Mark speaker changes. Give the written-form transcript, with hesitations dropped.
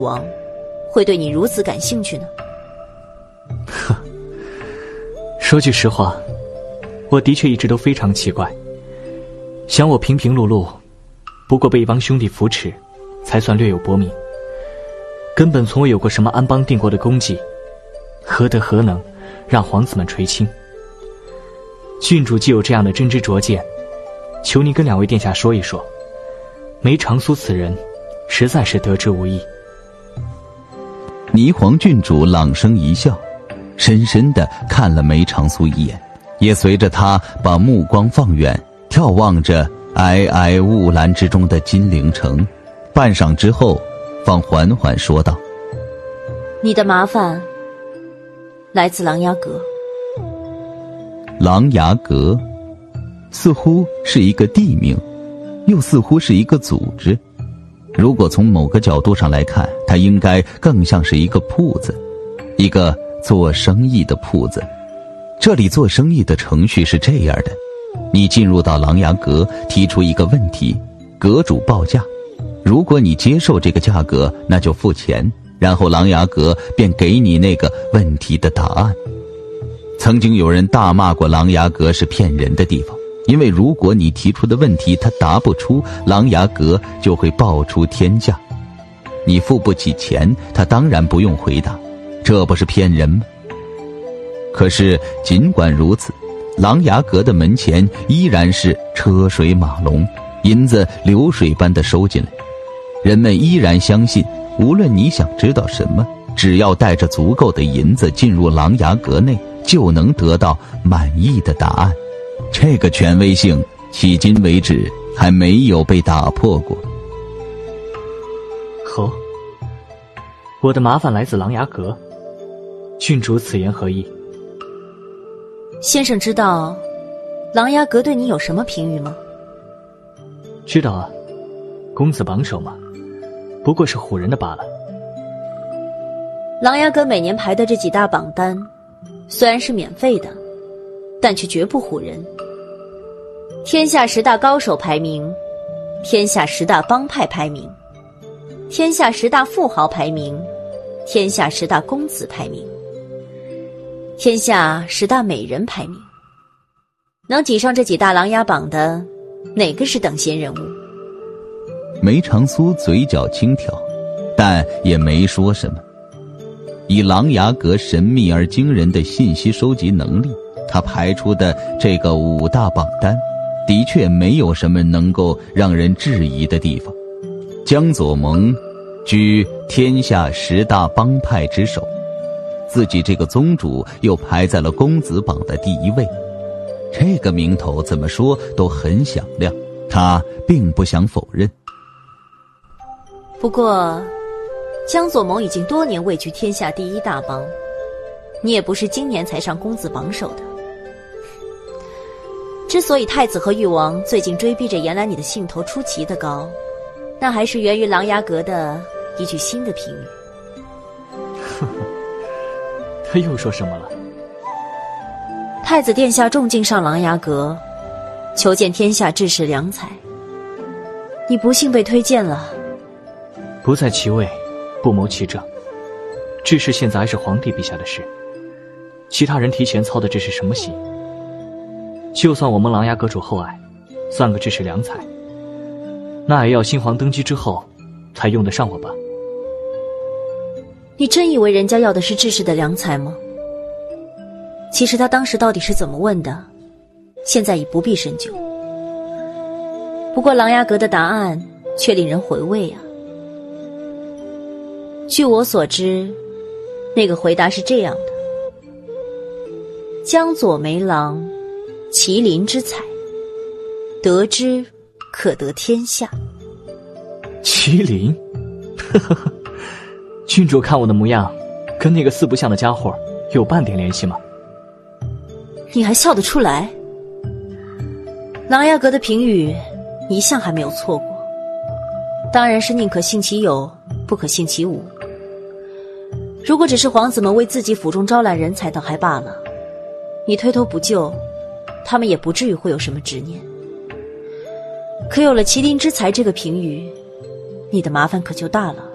Speaker 1: 王会对你如此感兴趣呢？
Speaker 2: 呵，说句实话，我的确一直都非常奇怪。想我平平碌碌，不过被一帮兄弟扶持，才算略有薄名，根本从未有过什么安邦定国的功绩，何德何能让皇子们垂青？郡主既有这样的真知灼见，求您跟两位殿下说一说，梅长苏此人实在是得之无益。
Speaker 3: 霓凰郡主朗声一笑，深深地看了梅长苏一眼，也随着他把目光放远，眺望着皑皑雾岚之中的金陵城，半晌之后方缓缓说道：
Speaker 1: 你的麻烦来自琅琊阁。
Speaker 3: 琅琊阁似乎是一个地名，又似乎是一个组织。如果从某个角度上来看，它应该更像是一个铺子，一个做生意的铺子。这里做生意的程序是这样的：你进入到琅琊阁，提出一个问题，阁主报价，如果你接受这个价格，那就付钱，然后琅琊阁便给你那个问题的答案。曾经有人大骂过琅琊阁是骗人的地方，因为如果你提出的问题他答不出，琅琊阁就会报出天价，你付不起钱，他当然不用回答，这不是骗人吗？可是尽管如此，琅琊阁的门前依然是车水马龙，银子流水般的收进来，人们依然相信，无论你想知道什么，只要带着足够的银子进入琅琊阁内，就能得到满意的答案。这个权威性迄今为止还没有被打破过。
Speaker 2: 哦，我的麻烦来自琅琊阁，郡主此言何意？
Speaker 1: 先生知道琅琊阁对你有什么评语吗？
Speaker 2: 知道啊，公子榜首嘛，不过是唬人的罢了。
Speaker 1: 琅琊阁每年排的这几大榜单虽然是免费的，但却绝不唬人。天下10大高手排名，天下10大帮派排名，天下10大富豪排名，天下10大公子排名，天下10大美人排名，能挤上这几大琅琊榜的，哪个是等闲人物？
Speaker 3: 梅长苏嘴角轻挑，但也没说什么。以琅琊阁神秘而惊人的信息收集能力，他排出的这个5大榜单的确没有什么能够让人质疑的地方。江左盟居天下10大帮派之首，自己这个宗主又排在了公子榜的第1位，这个名头怎么说都很响亮，他并不想否认。
Speaker 1: 不过江左盟已经多年位居天下第1大帮，你也不是今年才上公子榜首的。之所以太子和誉王最近追逼着延揽你的兴头出奇的高，那还是源于琅琊阁的一句新的评语。
Speaker 2: 呵呵，他又说什么了？
Speaker 1: 太子殿下重敬上琅琊阁，求见天下志士良才。你不幸被推荐了。
Speaker 2: 不在其位，不谋其政，志士现在还是皇帝陛下的事，其他人提前操的这是什么心？就算我们琅琊阁主厚爱，算个志士良才，那也要新皇登基之后才用得上我吧。
Speaker 1: 你真以为人家要的是志士的良才吗？其实他当时到底是怎么问的，现在已不必深究。不过琅琊阁的答案却令人回味啊。据我所知，那个回答是这样的：江左梅郎，麒麟之才，得之可得天下。
Speaker 2: 麒麟？呵呵呵，郡主看我的模样，跟那个四不像的家伙有半点联系吗？
Speaker 1: 你还笑得出来？琅琊阁的评语一向还没有错过，当然是宁可信其有，不可信其无。如果只是皇子们为自己府中招揽人才倒还罢了，你推脱不就，他们也不至于会有什么执念。可有了麒麟之才这个评语，你的麻烦可就大了。